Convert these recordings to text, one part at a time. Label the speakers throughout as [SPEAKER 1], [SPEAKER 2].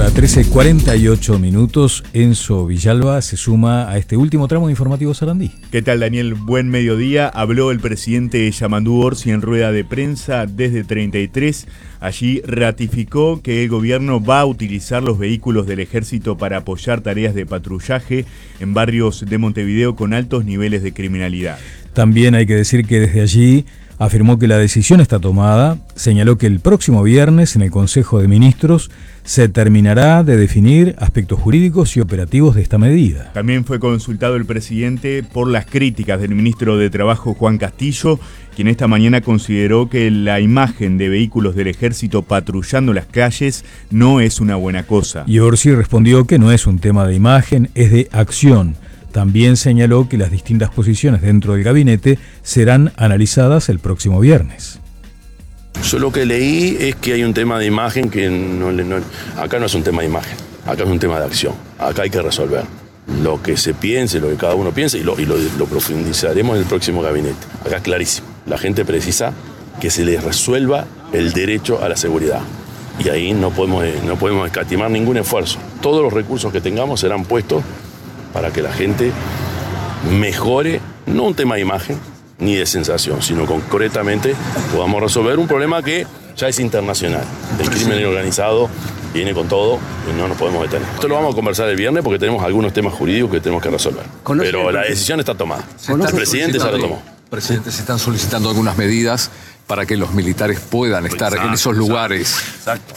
[SPEAKER 1] hora 13:48. Enzo Villalba se suma a este último tramo de Informativo Sarandí.
[SPEAKER 2] ¿Qué tal, Daniel? Buen mediodía. Habló el presidente Yamandú Orsi en rueda de prensa desde 33. Allí ratificó que el gobierno va a utilizar los vehículos del ejército para apoyar tareas de patrullaje en barrios de Montevideo con altos niveles de criminalidad.
[SPEAKER 1] También hay que decir que desde allí afirmó que la decisión está tomada, señaló que el próximo viernes en el Consejo de Ministros se terminará de definir aspectos jurídicos y operativos de esta medida.
[SPEAKER 2] También fue consultado el presidente por las críticas del ministro de Trabajo Juan Castillo, quien esta mañana consideró que la imagen de vehículos del ejército patrullando las calles no es una buena cosa.
[SPEAKER 1] Y Orsi respondió que no es un tema de imagen, es de acción. También señaló que las distintas posiciones dentro del gabinete serán analizadas el próximo viernes.
[SPEAKER 3] Yo lo que leí es que hay un tema de imagen que acá no es un tema de imagen, acá es un tema de acción. Acá hay que resolver lo que se piense, lo que cada uno piense y lo profundizaremos en el próximo gabinete. Acá es clarísimo, la gente precisa que se les resuelva el derecho a la seguridad. Y ahí no podemos escatimar ningún esfuerzo. Todos los recursos que tengamos serán puestos para que la gente mejore, no un tema de imagen ni de sensación, sino concretamente podamos resolver un problema que ya es internacional. El crimen organizado viene con todo y no nos podemos detener. Esto lo vamos a conversar el viernes porque tenemos algunos temas jurídicos que tenemos que resolver. Pero la decisión está tomada. El presidente ya lo tomó.
[SPEAKER 4] Presidente, se están solicitando algunas medidas para que los militares puedan estar en esos lugares.
[SPEAKER 3] Exacto.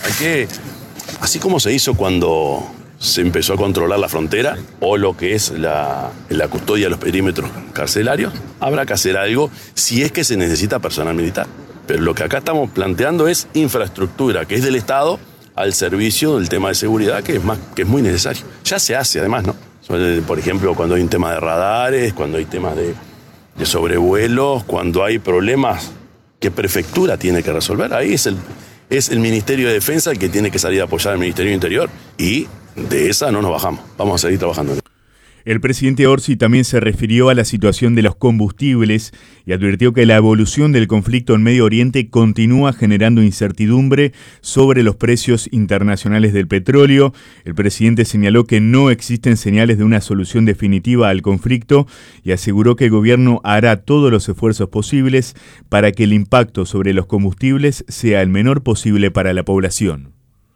[SPEAKER 3] Así como se hizo cuando se empezó a controlar la frontera o lo que es la custodia de los perímetros carcelarios, habrá que hacer algo si es que se necesita personal militar. Pero lo que acá estamos planteando es infraestructura, que es del Estado, al servicio del tema de seguridad, que es muy necesario. Ya se hace, además, ¿no? Por ejemplo, cuando hay un tema de radares, cuando hay temas de sobrevuelos, cuando hay problemas que prefectura tiene que resolver, ahí es el Ministerio de Defensa el que tiene que salir a apoyar al Ministerio de Interior y de esa no nos bajamos, vamos a seguir trabajando.
[SPEAKER 2] El presidente Orsi también se refirió a la situación de los combustibles y advirtió que la evolución del conflicto en Medio Oriente continúa generando incertidumbre sobre los precios internacionales del petróleo. El presidente señaló que no existen señales de una solución definitiva al conflicto y aseguró que el gobierno hará todos los esfuerzos posibles para que el impacto sobre los combustibles sea el menor posible para la población.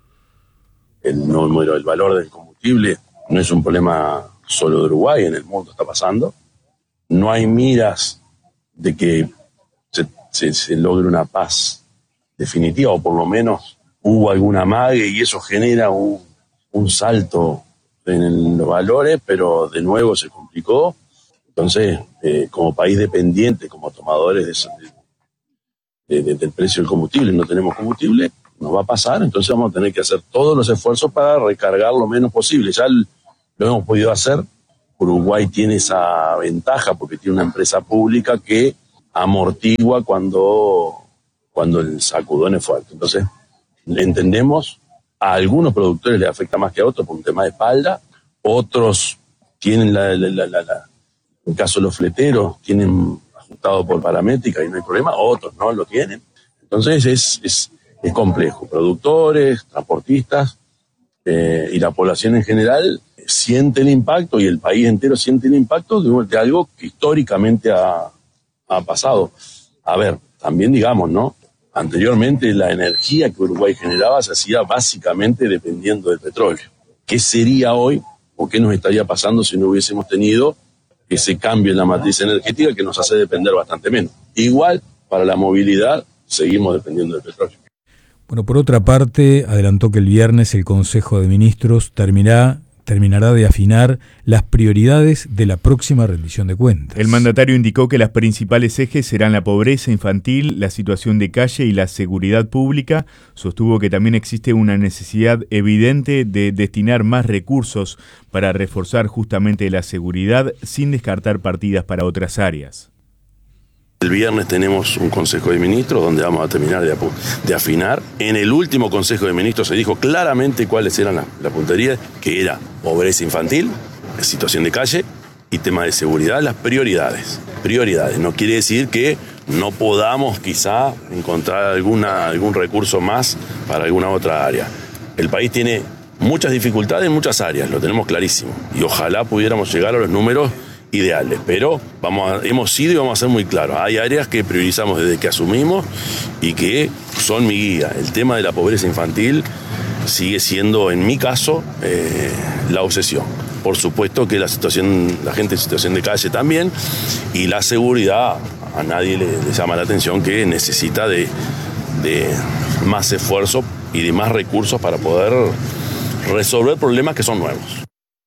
[SPEAKER 3] El valor del combustible no es un problema solo de Uruguay, en el mundo está pasando. No hay miras de que se logre una paz definitiva, o por lo menos hubo algún amague y eso genera un salto en los valores, pero de nuevo se complicó. Entonces, como país dependiente, como tomadores del precio del combustible, no tenemos combustible, nos va a pasar, entonces vamos a tener que hacer todos los esfuerzos para recargar lo menos posible. Ya lo hemos podido hacer. Uruguay tiene esa ventaja porque tiene una empresa pública que amortigua cuando el sacudón es fuerte. Entonces, entendemos, a algunos productores les afecta más que a otros por un tema de espalda, otros tienen en el caso de los fleteros, tienen ajustado por paramétrica y no hay problema, otros no lo tienen. Entonces es complejo. Productores, transportistas y la población en general siente el impacto y el país entero siente el impacto de algo que históricamente ha pasado. A ver, también digamos, ¿no? Anteriormente la energía que Uruguay generaba se hacía básicamente dependiendo del petróleo. ¿Qué sería hoy o qué nos estaría pasando si no hubiésemos tenido ese cambio en la matriz energética que nos hace depender bastante menos? Igual, para la movilidad, seguimos dependiendo del petróleo.
[SPEAKER 1] Bueno, por otra parte, adelantó que el viernes el Consejo de Ministros terminará de afinar las prioridades de la próxima rendición de cuentas.
[SPEAKER 2] El mandatario indicó que las principales ejes serán la pobreza infantil, la situación de calle y la seguridad pública. Sostuvo que también existe una necesidad evidente de destinar más recursos para reforzar justamente la seguridad sin descartar partidas para otras áreas.
[SPEAKER 3] El viernes tenemos un Consejo de Ministros donde vamos a terminar de afinar. En el último Consejo de Ministros se dijo claramente cuáles eran las punterías, que era pobreza infantil, situación de calle y tema de seguridad, las prioridades. Prioridades, no quiere decir que no podamos quizá encontrar algún recurso más para alguna otra área. El país tiene muchas dificultades en muchas áreas, lo tenemos clarísimo. Y ojalá pudiéramos llegar a los números ideales, pero hemos sido y vamos a ser muy claros. Hay áreas que priorizamos desde que asumimos y que son mi guía. El tema de la pobreza infantil sigue siendo, en mi caso, la obsesión. Por supuesto que la gente en situación de calle también, y la seguridad, a nadie le llama la atención que necesita de más esfuerzo y de más recursos para poder resolver problemas que son nuevos.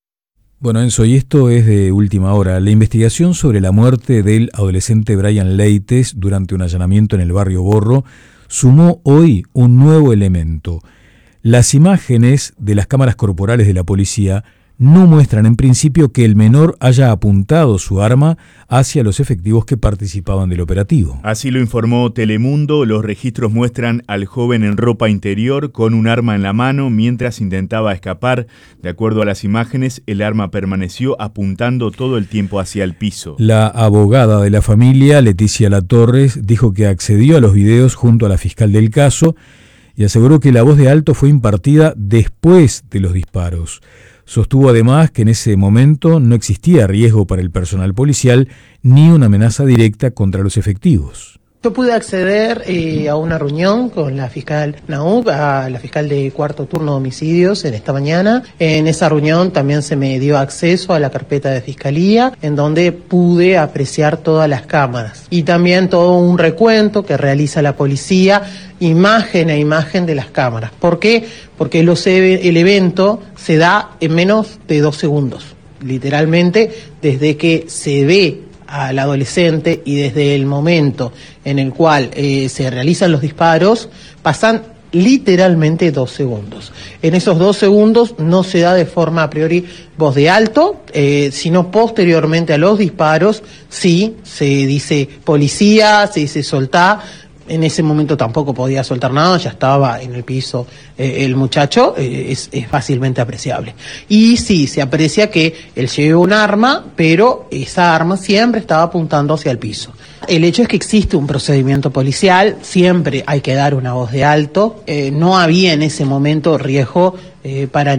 [SPEAKER 1] Bueno, Enzo, y esto es de última hora. La investigación sobre la muerte del adolescente Brian Leites durante un allanamiento en el barrio Borro sumó hoy un nuevo elemento. Las imágenes de las cámaras corporales de la policía no muestran en principio que el menor haya apuntado su arma hacia los efectivos que participaban del operativo.
[SPEAKER 2] Así lo informó Telemundo. Los registros muestran al joven en ropa interior con un arma en la mano mientras intentaba escapar. De acuerdo a las imágenes, el arma permaneció apuntando todo el tiempo hacia el piso.
[SPEAKER 1] La abogada de la familia, Leticia Latorres, dijo que accedió a los videos junto a la fiscal del caso y aseguró que la voz de alto fue impartida después de los disparos. Sostuvo además que en ese momento no existía riesgo para el personal policial ni una amenaza directa contra los efectivos.
[SPEAKER 5] Yo pude acceder a una reunión con la fiscal Naub, a la fiscal de cuarto turno de homicidios en esta mañana. En esa reunión también se me dio acceso a la carpeta de fiscalía, en donde pude apreciar todas las cámaras. Y también todo un recuento que realiza la policía, imagen a imagen de las cámaras. ¿Por qué? Porque el evento se da en menos de 2 segundos. Literalmente, desde que se ve al adolescente y desde el momento en el cual se realizan los disparos, pasan literalmente 2 segundos. En esos 2 segundos no se da de forma a priori voz de alto, sino posteriormente a los disparos, sí, se dice policía, se dice soltá. En ese momento tampoco podía soltar nada, ya estaba en el piso el muchacho, es fácilmente apreciable. Y sí, se aprecia que él lleva un arma, pero esa arma siempre estaba apuntando hacia el piso. El hecho es que existe un procedimiento policial, siempre hay que dar una voz de alto, no había en ese momento riesgo para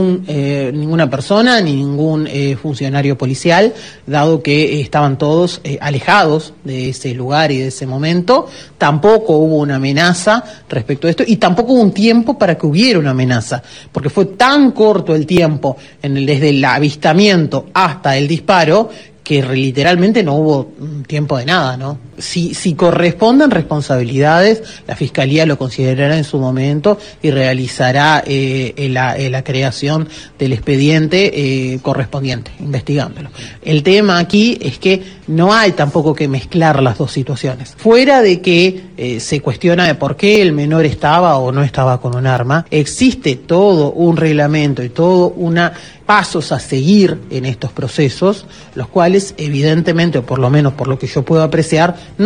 [SPEAKER 5] ninguna persona ni ningún funcionario policial, dado que estaban todos alejados de ese lugar y de ese momento. Tampoco hubo una amenaza respecto a esto y tampoco hubo un tiempo para que hubiera una amenaza, porque fue tan corto el tiempo desde el avistamiento hasta el disparo que literalmente no hubo tiempo de nada, ¿no? Si corresponden responsabilidades, la Fiscalía lo considerará en su momento y realizará la creación del expediente correspondiente, investigándolo. El tema aquí es que no hay tampoco que mezclar las dos situaciones. Fuera de que se cuestiona de por qué el menor estaba o no estaba con un arma, existe todo un reglamento y todo pasos a seguir en estos procesos, los cuales evidentemente, o por lo menos por lo que yo puedo apreciar,